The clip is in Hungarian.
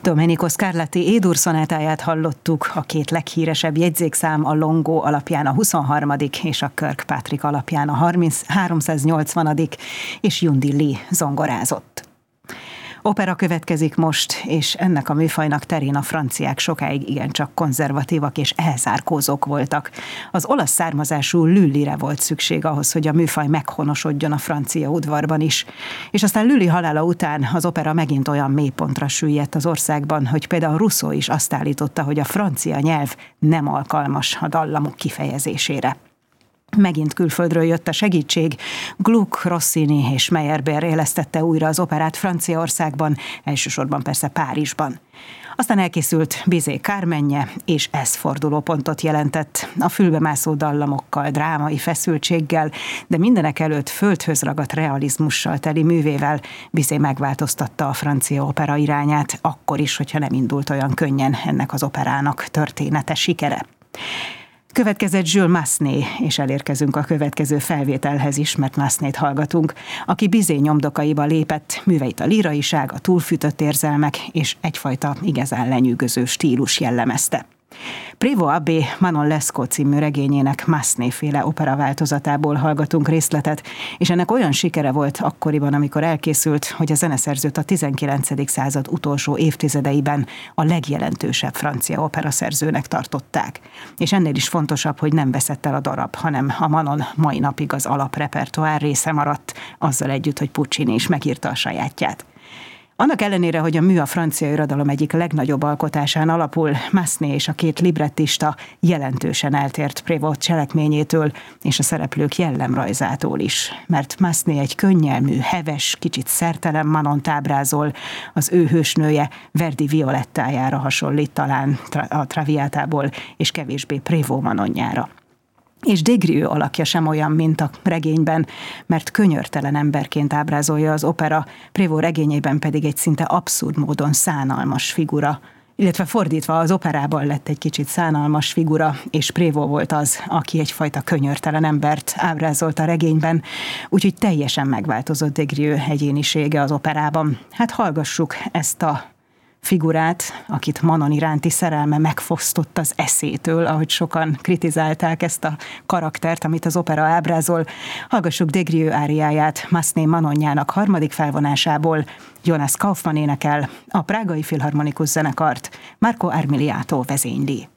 Domenico Scarlatti Édur szonátáját hallottuk, a két leghíresebb jegyzékszám a Longo alapján a 23. és a Kirkpatrick alapján a 380. és Yundi Lee zongorázott. Opera következik most, és ennek a műfajnak terén a franciák sokáig igencsak konzervatívak és elzárkózók voltak. Az olasz származású Lullyre volt szükség ahhoz, hogy a műfaj meghonosodjon a francia udvarban is. És aztán Lully halála után az opera megint olyan mélypontra süllyedt az országban, hogy például Rousseau is azt állította, hogy a francia nyelv nem alkalmas a dallamok kifejezésére. Megint külföldről jött a segítség, Gluck, Rossini és Meyerbeer élesztette újra az operát Franciaországban, elsősorban persze Párizsban. Aztán elkészült Bizet Carmenje, és ez fordulópontot jelentett. A fülbemászó dallamokkal, drámai feszültséggel, de mindenek előtt földhöz ragadt realizmussal teli művével Bizet megváltoztatta a francia opera irányát, akkor is, hogyha nem indult olyan könnyen ennek az operának története, sikere. Következett Jules Massenet, és elérkezünk a következő felvételhez is, mert Massenét hallgatunk, aki Bizet nyomdokaiba lépett, műveit a líraiság, a túlfűtött érzelmek és egyfajta igazán lenyűgöző stílus jellemezte. Prévost Abbé Manon Lescaut című regényének Massenet-féle opera változatából hallgatunk részletet, és ennek olyan sikere volt akkoriban, amikor elkészült, hogy a zeneszerzőt a 19. század utolsó évtizedeiben a legjelentősebb francia operaszerzőnek tartották. És ennél is fontosabb, hogy nem veszett el a darab, hanem a Manon mai napig az alaprepertoár része maradt, azzal együtt, hogy Puccini is megírta a sajátját. Annak ellenére, hogy a mű a francia irodalom egyik legnagyobb alkotásán alapul, Massenet és a két librettista jelentősen eltért Prévost cselekményétől és a szereplők jellemrajzától is. Mert Massenet egy könnyelmű, heves, kicsit szertelen Manont ábrázol, az ő hősnője Verdi Violettájára hasonlít talán a Traviatából, és kevésbé Prévost Manonjára. És Des alakja sem olyan, mint a regényben, mert könyörtelen emberként ábrázolja az opera, Prévost regényében pedig egy szinte abszurd módon szánalmas figura, illetve fordítva az operában lett egy kicsit szánalmas figura, és Prévost volt az, aki egyfajta könyörtelen embert ábrázolt a regényben, úgyhogy teljesen megváltozott Des egyénisége az operában. Hát hallgassuk ezt a figurát, akit Manon iránti szerelme megfosztott az eszétől, ahogy sokan kritizálták ezt a karaktert, amit az opera ábrázol. Hallgassuk Des áriáját Massenet Manonjának harmadik felvonásából. Jonas Kaufmann énekel, a Prágai Filharmonikus Zenekart Marco Armiliato vezényli.